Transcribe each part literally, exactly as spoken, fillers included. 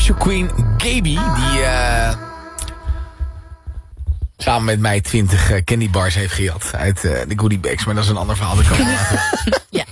Social Queen Gaby, die uh, samen met mij twintig uh, candy bars heeft gejat uit uh, de goodie bags. Maar dat is een ander verhaal. Dat kan ja.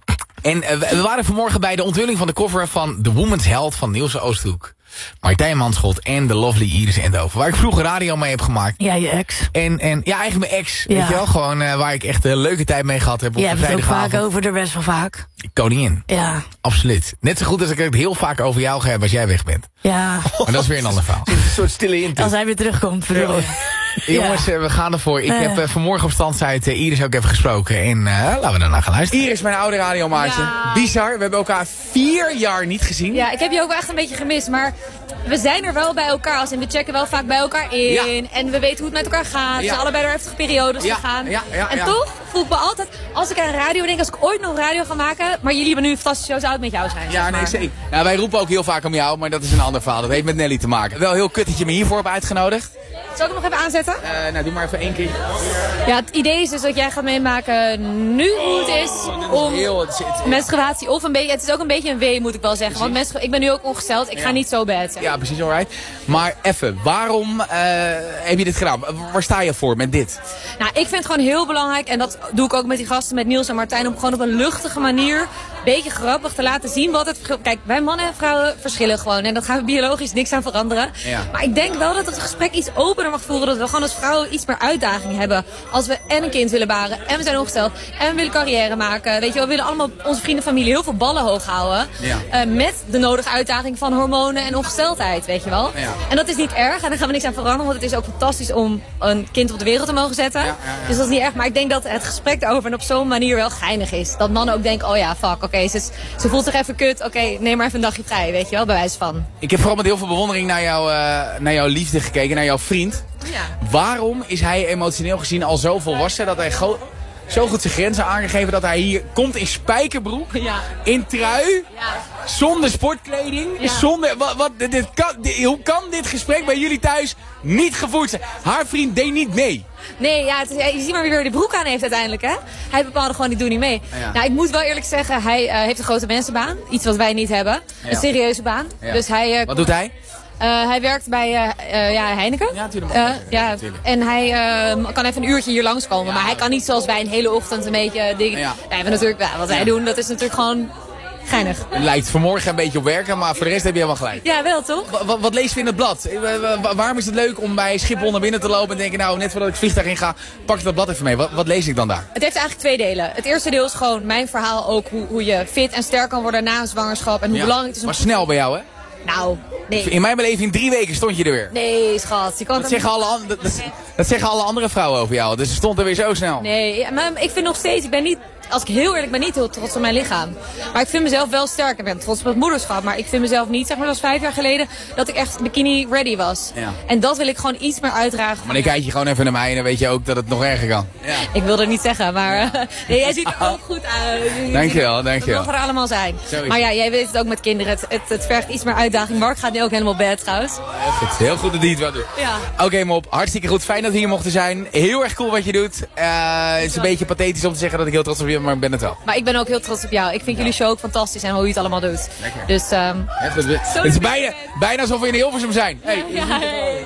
En uh, we, we waren vanmorgen bij de onthulling van de cover van The Woman's Health van Niels Oosthoek, Martijn Manschot en de lovely Iris Endhoven. Waar ik vroeger radio mee heb gemaakt. Ja, je ex. En, en ja, eigenlijk mijn ex. Ja. Weet je wel, gewoon uh, waar ik echt een leuke tijd mee gehad heb op Je de hebt het ook vrijdagavond. vaak over, er best wel vaak. Koningin. Ja. Absoluut. Net zo goed als ik het heel vaak over jou ga hebben als jij weg bent. Ja. Maar dat is weer een ander verhaal. Een soort stille inter. Als hij weer terugkomt, bedoel je. Jongens, uh, we gaan ervoor. Ik Uh. heb uh, vanmorgen op standsite uh, Iris ook even gesproken. En uh, laten we daarna gaan luisteren. Iris, mijn oude radiomaatje. Ja. Bizar, we hebben elkaar vier jaar niet gezien. Ja, ik heb je ook wel echt een beetje gemist, maar we zijn er wel bij elkaar. Als in, we checken wel vaak bij elkaar in. Ja. En we weten hoe het met elkaar gaat. We Ja. zijn allebei door heftige periodes Ja, gegaan. ja, ja, en ja. toch voel ik me altijd, als ik aan radio denk, als ik ooit nog radio ga maken. Maar jullie hebben nu een fantastische show, zou het met jou zijn? Ja, zeg nee, maar. zeker. Nou, wij roepen ook heel vaak om jou, maar dat is een ander verhaal. Dat heeft met Nelly te maken. Wel heel kut dat je me hiervoor hebt uitgenodigd. Zal ik hem nog even aanzetten? Uh, nou, doe maar even één keer. Ja, het idee is dus dat jij gaat meemaken nu hoe het is om Heel, het is- het- menstruatie. Of een beetje, het is ook een beetje een wee, moet ik wel zeggen. Want menstru- ik ben nu ook ongesteld, ik ga Ja. niet zo bad zijn. Ja, precies, alright. Maar even, waarom uh, heb je dit gedaan? Waar sta je voor met dit? Nou, ik vind het gewoon heel belangrijk, en dat doe ik ook met die gasten, met Niels en Martijn, om gewoon op een luchtige manier, een beetje grappig te laten zien wat het verschil... Kijk, wij mannen en vrouwen verschillen gewoon en dat gaan we biologisch niks aan veranderen. Ja. Maar ik denk wel dat het gesprek iets opener mag voeren, dat we gewoon als vrouwen iets meer uitdaging hebben. Als we en een kind willen baren, en we zijn ongesteld, en we willen carrière maken. Weet je wel, we willen allemaal onze vrienden en familie heel veel ballen hoog houden. Ja. Uh, met de nodige uitdaging van hormonen en ongesteldheid, weet je wel. Ja. En dat is niet erg en daar gaan we niks aan veranderen, want het is ook fantastisch om een kind op de wereld te mogen zetten. Ja, ja, ja. Dus dat is niet erg, maar ik denk dat het gesprek daarover en op zo'n manier wel geinig is. Dat mannen ook denken, oh ja, fuck, oké, ze, ze voelt zich even kut, oké, neem maar even een dagje vrij, weet je wel, bij wijze van. Ik heb vooral met heel veel bewondering naar, jou, uh, naar jouw liefde gekeken, naar jouw vriend. Ja. Waarom is hij emotioneel gezien al zo volwassen dat hij go- zo goed zijn grenzen aangegeven dat hij hier komt in spijkerbroek, Ja. in trui, Ja. zonder sportkleding, Ja. zonder... Wat, wat, dit kan, dit- hoe kan dit gesprek bij jullie thuis niet gevoerd zijn? Haar vriend deed niet mee. Nee, ja, het is, je ziet maar wie weer die broek aan heeft uiteindelijk, hè. Hij bepaalde gewoon, ik doe niet mee. Ja. Nou, ik moet wel eerlijk zeggen, hij uh, heeft een grote mensenbaan. Iets wat wij niet hebben. Ja. Een serieuze baan. Ja. Dus hij... uh, Wat doet hij? Uh, hij werkt bij uh, uh, ja, Heineken. Ja, natuurlijk. Uh, Ja, ja, natuurlijk. en hij uh, kan even een uurtje hier langskomen. Ja. Maar hij kan niet zoals wij een hele ochtend een beetje dingen. Ja. Ja, we natuurlijk, ja, wat wij Ja. doen, dat is natuurlijk gewoon geinig. Het lijkt vanmorgen een beetje op werken, maar voor de rest heb je helemaal gelijk. Ja, wel toch? Wa- wa- wat lees je in het blad? Eh, wa- wa- Waarom is het leuk om bij Schiphol naar binnen te lopen en denken, nou, net voordat ik het vliegtuig in ga, pak ik dat blad even mee. Wat, wat lees ik dan daar? Het heeft eigenlijk twee delen. Het eerste deel is gewoon mijn verhaal ook. Hoe, hoe je fit en sterk kan worden na een zwangerschap. En hoe Ja. belangrijk het is Maar om... snel bij jou, hè? Nou, nee. In mijn beleving in drie weken stond je er weer. Nee, schat. Je kan Dat het zeggen, alle an- dat, dat, dat zeggen alle andere vrouwen over jou. Dus ze stond er weer zo snel. Nee, ja, maar ik vind nog steeds, ik ben niet, als ik heel eerlijk ben, niet heel trots op mijn lichaam. Maar ik vind mezelf wel sterk. Ik ben trots op het moederschap. Maar ik vind mezelf niet, zeg maar zoals vijf jaar geleden, dat ik echt bikini ready was. Ja. En dat wil ik gewoon iets meer uitdragen. Maar dan kijk je gewoon even naar mij en dan weet je ook dat het nog erger kan. Ja. Ik wil het niet zeggen, maar uh, nee, jij ziet er ook goed uit. Dankjewel, dankjewel. Dat mag er allemaal zijn. Zo is Maar het. ja, jij weet het ook met kinderen. Het, het, het vergt iets meer uitdaging. Mark gaat nu ook helemaal bad trouwens. Heel goed, heel goed dat hij het wel doet. Ja. Oké, Mop, hartstikke goed. Fijn dat we hier mochten zijn. Heel erg cool wat je doet. Uh, het is een beetje pathetisch om te zeggen dat ik heel trots op je ben, maar ik ben het wel. Maar ik ben ook heel trots op jou. Ik vind jullie show ook fantastisch en hoe je het allemaal doet. Lekker. Dus, um, Echt, het, het is bijna, bijna alsof we in Hilversum zijn. Hey. ja, hey.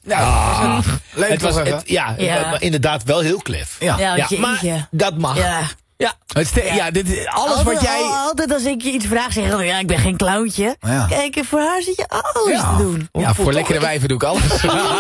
Nou, leuk Het was toch even? het, ja, Ja. het- maar inderdaad wel heel klef. Ja. Ja, Ja, jeetje. maar dat mag. Ja. Ja. Het ste- ja, dit, alles altijd, wat jij... Altijd als ik je iets vraag, zeg ik, oh ja, ik ben geen clowntje. Ja. Kijk, voor haar zit je alles Ja, te doen. ja, voor lekkere wijven doe ik alles.